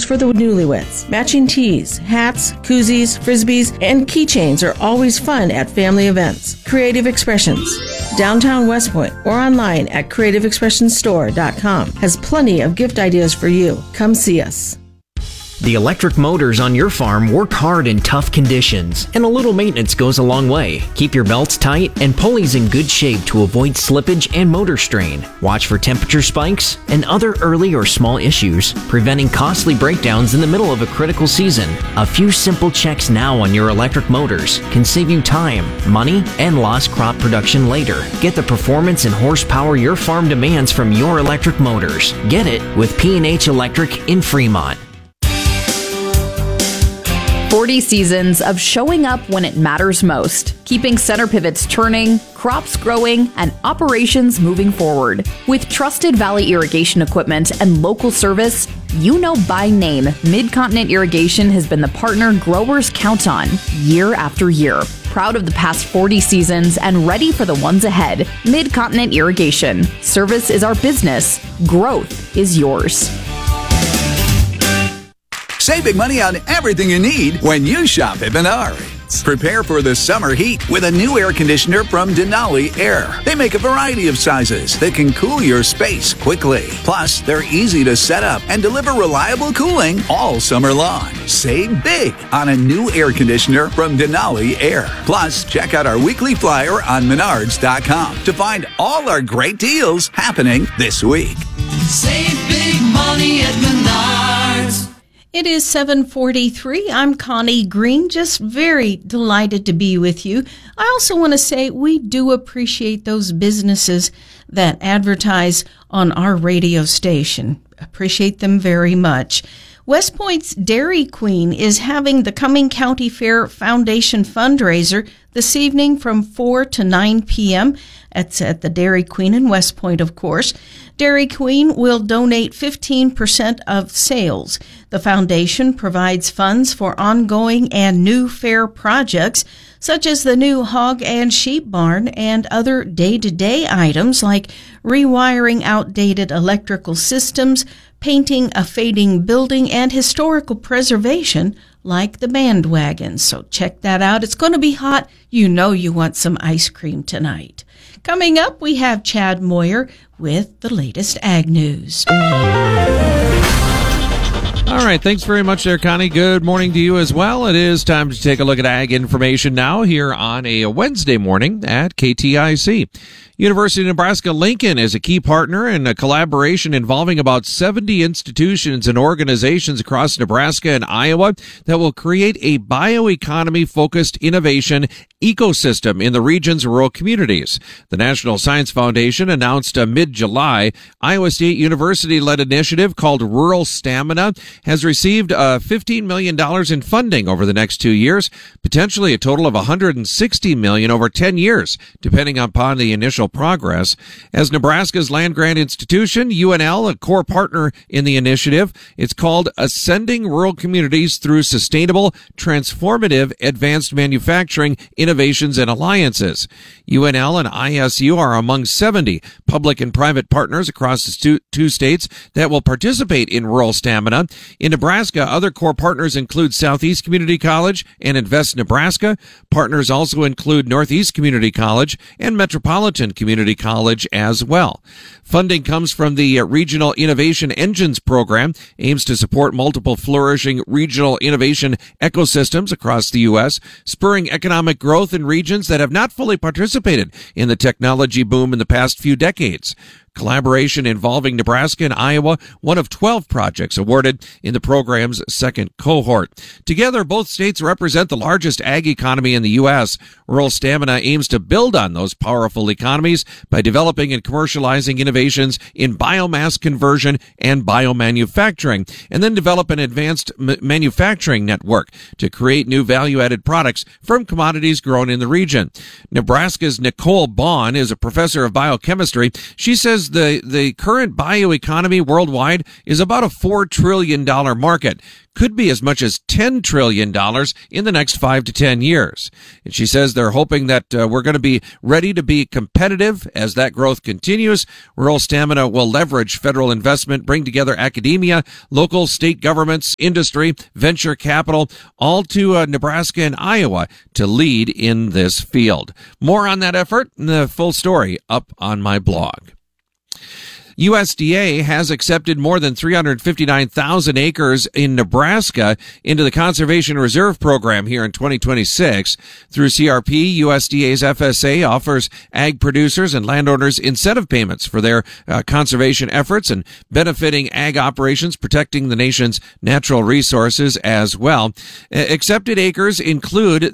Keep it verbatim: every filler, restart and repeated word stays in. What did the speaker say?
for the newlyweds. Matching tees, hats, koozies, frisbees, and keychains are always fun at family events. Creative Expressions, downtown West Point, or online at creative expressions store dot com has plenty of gift ideas for you. Come see us. The electric motors on your farm work hard in tough conditions, and a little maintenance goes a long way. Keep your belts tight and pulleys in good shape to avoid slippage and motor strain. Watch for temperature spikes and other early or small issues, preventing costly breakdowns in the middle of a critical season. A few simple checks now on your electric motors can save you time, money, and lost crop production later. Get the performance and horsepower your farm demands from your electric motors. Get it with P and H Electric in Fremont. forty seasons of showing up when it matters most, keeping center pivots turning, crops growing, and operations moving forward. With trusted Valley irrigation equipment and local service, you know by name, Mid-Continent Irrigation has been the partner growers count on year after year. Proud of the past forty seasons and ready for the ones ahead. Mid-Continent Irrigation. Service is our business. Growth is yours. Save big money on everything you need when you shop at Menards. Prepare for the summer heat with a new air conditioner from Denali Air. They make a variety of sizes that can cool your space quickly. Plus, they're easy to set up and deliver reliable cooling all summer long. Save big on a new air conditioner from Denali Air. Plus, check out our weekly flyer on menards dot com to find all our great deals happening this week. Save big money at Menards. It is seven forty-three. I'm Connie Green, just very delighted to be with you. I also want to say we do appreciate those businesses that advertise on our radio station. Appreciate them very much. West Point's Dairy Queen is having the Cumming County Fair Foundation fundraiser this evening from four to nine p.m. It's at the Dairy Queen in West Point, of course. Dairy Queen will donate fifteen percent of sales. The foundation provides funds for ongoing and new fair projects, such as the new hog and sheep barn and other day-to-day items like rewiring outdated electrical systems, painting a fading building, and historical preservation like the bandwagon. So check that out. It's going to be hot. You know you want some ice cream tonight. Coming up, we have Chad Moyer with the latest Ag News. All right, thanks very much there, Connie. Good morning to you as well. It is time to take a look at ag information now here on a Wednesday morning at K T I C. University of Nebraska-Lincoln is a key partner in a collaboration involving about seventy institutions and organizations across Nebraska and Iowa that will create a bioeconomy-focused innovation ecosystem in the region's rural communities. The National Science Foundation announced uh, mid-July Iowa State University-led initiative called Rural Stamina has received uh, fifteen million dollars in funding over the next two years, potentially a total of one hundred sixty million dollars over ten years, depending upon the initial progress. As Nebraska's land-grant institution, U N L, a core partner in the initiative, it's called Ascending Rural Communities Through Sustainable, Transformative, Advanced Manufacturing, Innovations, and Alliances. U N L and I S U are among seventy public and private partners across the stu- two states that will participate in Rural Stamina. In Nebraska, other core partners include Southeast Community College and Invest Nebraska. Partners also include Northeast Community College and Metropolitan Community College as well. Funding comes from the Regional Innovation Engines program, aims to support multiple flourishing regional innovation ecosystems across the U S, spurring economic growth in regions that have not fully participated in the technology boom in the past few decades. Collaboration involving Nebraska and Iowa, one of twelve projects awarded in the program's second cohort. Together, both states represent the largest ag economy in the U S. Rural Stamina aims to build on those powerful economies by developing and commercializing innovations in biomass conversion and biomanufacturing, and then develop an advanced m- manufacturing network to create new value-added products from commodities grown in the region. Nebraska's Nicole Bond is a professor of biochemistry. She says says the, the current bioeconomy worldwide is about a four trillion dollars market. Could be as much as ten trillion dollars in the next five to ten years. And she says they're hoping that uh, we're going to be ready to be competitive as that growth continues. Rural Stamina will leverage federal investment, bring together academia, local, state governments, industry, venture capital, all to uh, Nebraska and Iowa to lead in this field. More on that effort and the full story up on my blog. U S D A has accepted more than three hundred fifty-nine thousand acres in Nebraska into the Conservation Reserve Program here in twenty twenty-six. Through C R P, U S D A's F S A offers ag producers and landowners incentive payments for their uh, conservation efforts and benefiting ag operations, protecting the nation's natural resources as well. Uh, accepted acres include